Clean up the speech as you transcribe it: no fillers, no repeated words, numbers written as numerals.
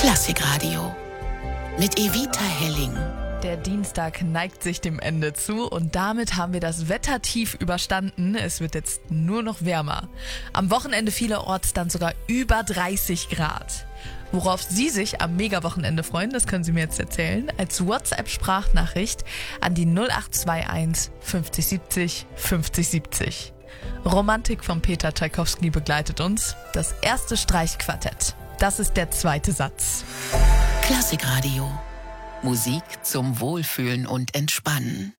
Klassikradio mit Evita Helling. Der Dienstag neigt sich dem Ende zu und damit haben wir das Wettertief überstanden. Es wird jetzt nur noch wärmer. Am Wochenende vielerorts dann sogar über 30 Grad. Worauf Sie sich am Mega-Wochenende freuen, das können Sie mir jetzt erzählen, als WhatsApp-Sprachnachricht an die 0821 50 70 50 70. Romantik von Peter Tschaikowski begleitet uns. Das erste Streichquartett. Das ist der zweite Satz. Klassikradio. Musik zum Wohlfühlen und Entspannen.